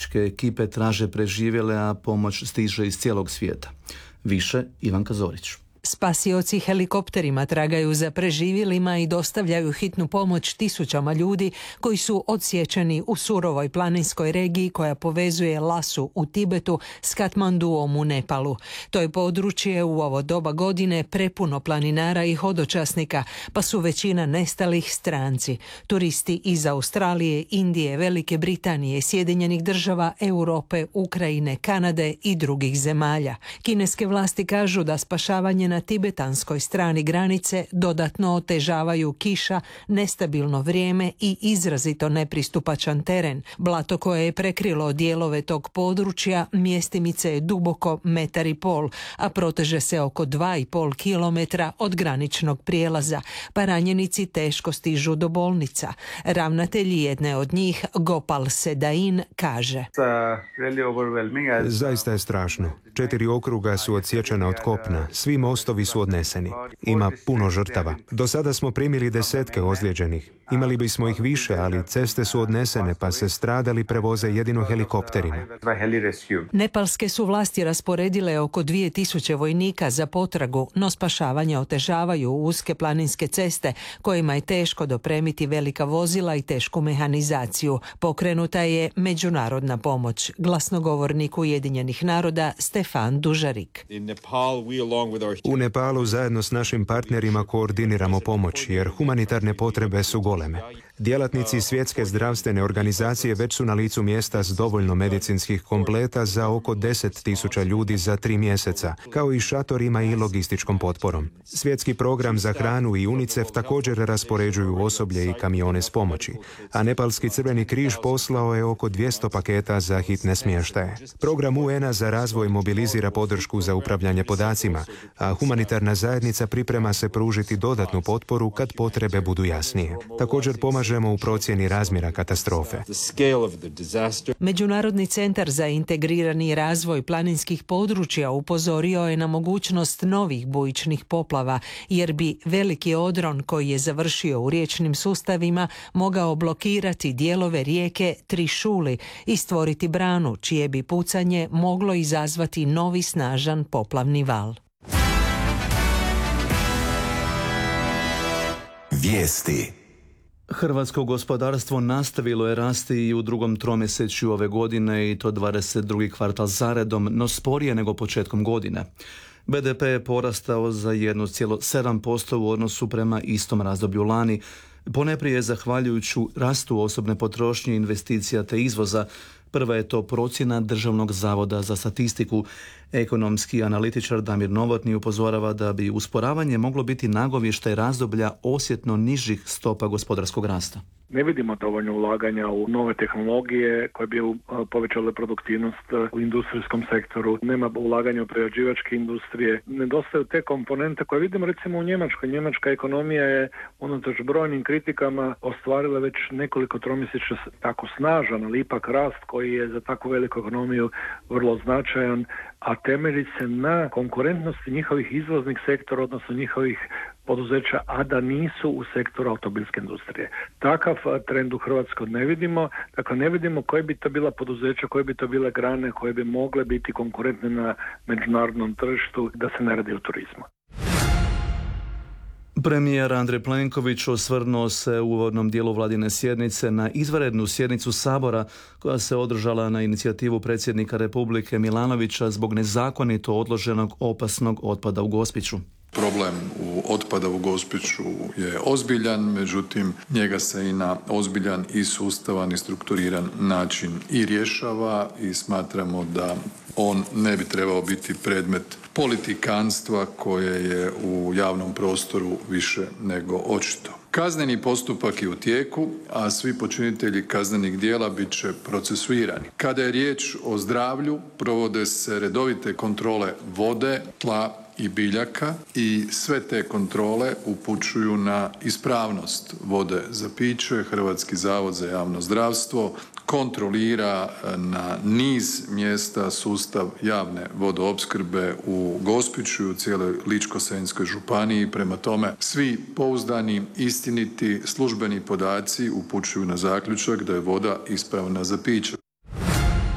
Njemačke ekipe traže preživjele, a pomoć stiže iz cijelog svijeta. Više Ivanka Zorić. Spasioci helikopterima tragaju za preživjelima i dostavljaju hitnu pomoć tisućama ljudi koji su odsječeni u surovoj planinskoj regiji koja povezuje Lasu u Tibetu s Katmanduom u Nepalu. To je područje u ovo doba godine prepuno planinara i hodočasnika, pa su većina nestalih stranci. Turisti iz Australije, Indije, Velike Britanije, Sjedinjenih država, Europe, Ukrajine, Kanade i drugih zemalja. Kineske vlasti kažu da spašavanje na tibetanskoj strani granice dodatno otežavaju kiša, nestabilno vrijeme i izrazito nepristupačan teren. Blato koje je prekrilo dijelove tog područja mjestimice je duboko 1,5 m, a proteže se oko 2,5 km od graničnog prijelaza, pa ranjenici teško stižu do bolnica. Ravnatelj jedne od njih, Gopal Sedain, kaže: Zaista je strašno. 4 okruga su odsječena od kopna, svi mostovi su odneseni. Ima puno žrtava. Do sada smo primili desetke ozlijeđenih. Imali bismo ih više, ali ceste su odnesene, pa se stradali prevoze jedino helikopterima. Nepalske su vlasti rasporedile oko 2000 vojnika za potragu, no spašavanje otežavaju uske planinske ceste, kojima je teško dopremiti velika vozila i tešku mehanizaciju. Pokrenuta je međunarodna pomoć. Glasnogovornik Ujedinjenih naroda Stefan Dužarik. U Nepalu zajedno s našim partnerima koordiniramo pomoć, jer humanitarne potrebe su goleme. Djelatnici Svjetske zdravstvene organizacije već su na licu mjesta s dovoljno medicinskih kompleta za oko 10.000 ljudi za 3 mjeseca, kao i šatorima i logističkom potporom. Svjetski program za hranu i UNICEF također raspoređuju osoblje i kamione s pomoći, a Nepalski crveni križ poslao je oko 200 paketa za hitne smještaje. Program UN-a za razvoj mobilizira podršku za upravljanje podacima, a humanitarna zajednica priprema se pružiti dodatnu potporu kad potrebe budu jasnije. Također pomažemo u procjeni razmjera katastrofe. Međunarodni centar za integrirani razvoj planinskih područja upozorio je na mogućnost novih bujičnih poplava, jer bi veliki odron koji je završio u riječnim sustavima mogao blokirati dijelove rijeke Trišuli i stvoriti branu, čije bi pucanje moglo izazvati novi snažan poplavni val. Vijesti. Hrvatsko gospodarstvo nastavilo je rasti i u drugom tromjesečju ove godine i to 22. kvartal zaredom, no sporije nego početkom godine. BDP je porastao za 1,7% u odnosu prema istom razdoblju lani, ponajprije zahvaljujući rastu osobne potrošnje, investicija te izvoza. Prva je to procjena Državnog zavoda za statistiku. Ekonomski analitičar Damir Novotny upozorava da bi usporavanje moglo biti nagovještaj razdoblja osjetno nižih stopa gospodarskog rasta. Ne vidimo dovoljno ulaganja u nove tehnologije koje bi povećale produktivnost u industrijskom sektoru. Nema ulaganja u prerađivačke industrije. Nedostaju te komponente koje vidimo recimo u Njemačkoj. Njemačka ekonomija je unatoč brojnim kritikama ostvarila već nekoliko tromjesečja tako snažan, ali ipak rast koji je za takvu veliku ekonomiju vrlo značajan, a temelji se na konkurentnosti njihovih izvoznih sektora, odnosno njihovih poduzeća, a da nisu u sektoru automobilske industrije. Takav trend u Hrvatskoj ne vidimo. Dakle, ne vidimo koje bi to bila poduzeća, koje bi to bile grane koje bi mogle biti konkurentne na međunarodnom tržištu, da se ne radi o turizmu. Premijer Andrej Plenković osvrnuo se u uvodnom dijelu vladine sjednice na izvanrednu sjednicu Sabora koja se održala na inicijativu predsjednika Republike Milanovića zbog nezakonito odloženog opasnog otpada u Gospiću. Problem otpada u Gospiću je ozbiljan, međutim njega se i na ozbiljan i sustavan i strukturiran način i rješava i smatramo da on ne bi trebao biti predmet politikanstva koje je u javnom prostoru više nego očito. Kazneni postupak je u tijeku, a svi počinitelji kaznenih djela bit će procesuirani. Kada je riječ o zdravlju, provode se redovite kontrole vode, tla i biljaka i sve te kontrole upućuju na ispravnost vode za piće. Hrvatski zavod za javno zdravstvo kontrolira na niz mjesta sustav javne vodoopskrbe u Gospiću i u cijeloj Ličko-senjskoj županiji. Prema tome, svi pouzdani, istiniti službeni podaci upućuju na zaključak da je voda ispravna za piće.